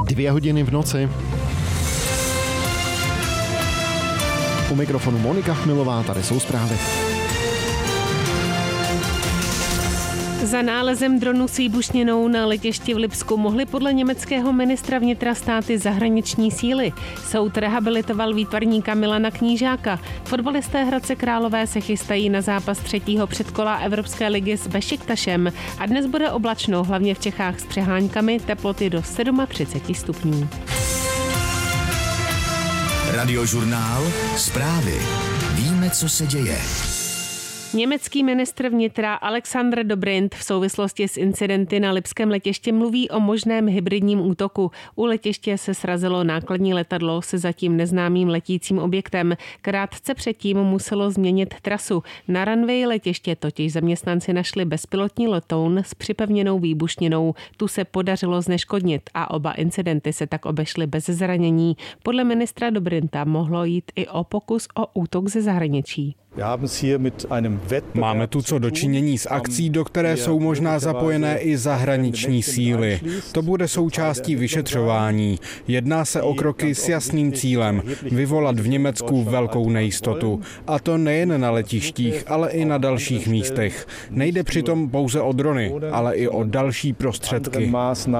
2 hodiny v noci. U mikrofonu Monika Chmilová, tady jsou zprávy. Za nálezem dronu s výbušninou na letišti v Lipsku mohly podle německého ministra vnitra státy zahraniční síly. Soud rehabilitoval výtvarníka Milana Knížáka. Fotbalisté Hradce Králové se chystají na zápas 3. předkola Evropské ligy s Bešiktašem a dnes bude oblačno, hlavně v Čechách s přeháňkami, teploty do 37 stupňů. Radiožurnál Zprávy. Víme, co se děje. Německý ministr vnitra Alexander Dobrindt v souvislosti s incidenty na lipském letišti mluví o možném hybridním útoku. U letiště se srazilo nákladní letadlo se zatím neznámým letícím objektem. Krátce předtím muselo změnit trasu. Na runway letiště totiž zaměstnanci našli bezpilotní letoun s připevněnou výbušninou. Tu se podařilo zneškodnit a oba incidenty se tak obešly bez zranění. Podle ministra Dobrindta mohlo jít i o pokus o útok ze zahraničí. Máme tu co dočinění s akcí, do které jsou možná zapojené i zahraniční síly. To bude součástí vyšetřování. Jedná se o kroky s jasným cílem vyvolat v Německu velkou nejistotu. A to nejen na letištích, ale i na dalších místech. Nejde přitom pouze o drony, ale i o další prostředky.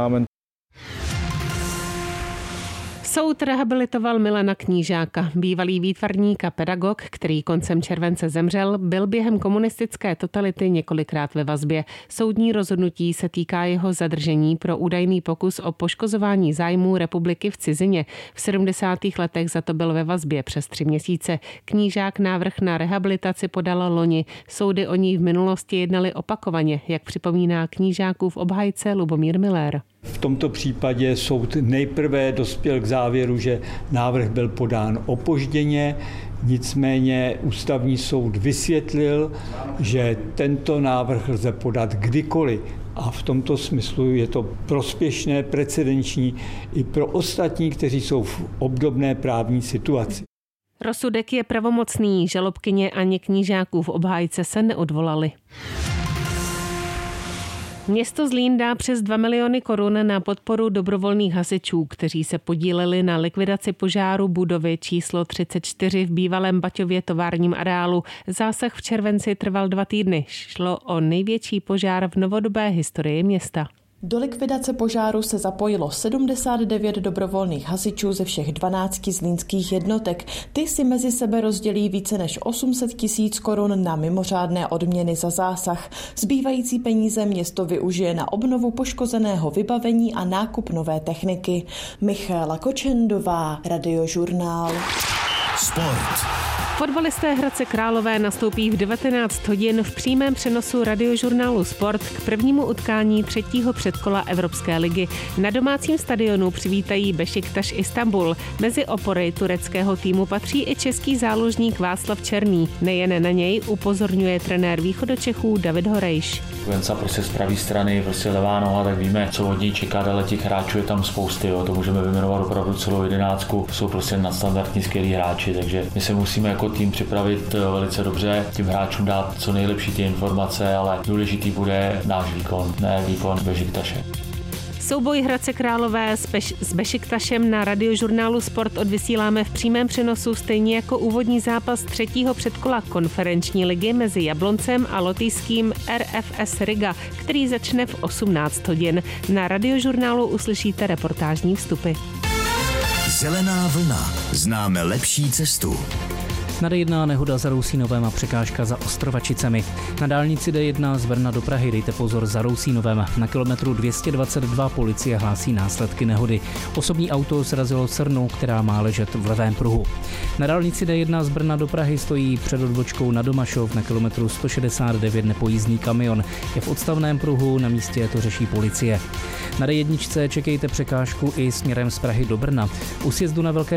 Soud rehabilitoval Milana Knížáka. Bývalý výtvarník a pedagog, který koncem července zemřel, byl během komunistické totality několikrát ve vazbě. Soudní rozhodnutí se týká jeho zadržení pro údajný pokus o poškozování zájmů republiky v cizině. V 70. letech za to byl ve vazbě přes 3 měsíce. Knížák návrh na rehabilitaci podal loni. Soudy o ní v minulosti jednaly opakovaně, jak připomíná Knížákův obhájce Lubomír Miller. V tomto případě soud nejprve dospěl k závěru, že návrh byl podán opožděně, nicméně ústavní soud vysvětlil, že tento návrh lze podat kdykoliv. A v tomto smyslu je to prospěšné, precedenční i pro ostatní, kteří jsou v obdobné právní situaci. Rozsudek je pravomocný, žalobkyně ani Knížákův obhájce se neodvolali. Město Zlín dá přes 2 miliony korun na podporu dobrovolných hasičů, kteří se podíleli na likvidaci požáru budovy číslo 34 v bývalém Baťově továrním areálu. Zásah v červenci trval 2 týdny. Šlo o největší požár v novodobé historii města. Do likvidace požáru se zapojilo 79 dobrovolných hasičů ze všech 12 zlínských jednotek. Ty si mezi sebe rozdělí více než 800 000 korun na mimořádné odměny za zásah. Zbývající peníze město využije na obnovu poškozeného vybavení a nákup nové techniky. Michála Kočendová, Radiožurnál. Sport. Fotbalisté Hradce Králové nastoupí v 19 hodin v přímém přenosu Radiožurnálu Sport k prvnímu utkání 3. předkola Evropské ligy. Na domácím stadionu přivítají Bešiktaš Istanbul. Mezi opory tureckého týmu patří i český záložník Václav Černý. Nejen na něj upozorňuje trenér Východočechů David Horejš. Venca prostě z pravé strany, prostě levá noha, tak víme, co od něj čeká, ale těch hráčů je tam spousty, jo. To můžeme vyjmenovat opravdu celou 11. Jsou prostě nadstandardní skvělí hráči, takže my se musíme jako tým připravit velice dobře, tím hráčům dát co nejlepší ty informace, ale důležitý bude náš výkon, ne výkon Bešiktaše. Souboj Hradce Králové s Bešiktašem na Radiožurnálu Sport odvysíláme v přímém přenosu stejně jako úvodní zápas 3. předkola konferenční ligy mezi Jabloncem a lotyšským RFS Riga, který začne v 18 hodin. Na Radiožurnálu uslyšíte reportážní vstupy. Zelená vlna. Známe lepší cestu. Na D1 nehoda za Rousínovem a překážka za Ostrovačicemi. Na dálnici D1 z Brna do Prahy dejte pozor za Rousínovem. Na kilometru 222 policie hlásí následky nehody. Osobní auto srazilo srnu, která má ležet v levém pruhu. Na dálnici D1 z Brna do Prahy stojí před odbočkou na Domašov. Na kilometru 169 nepojízdný kamion. Je v odstavném pruhu, na místě to řeší policie. Na D1 čekejte překážku i směrem z Prahy do Brna. U sjezdu na Velké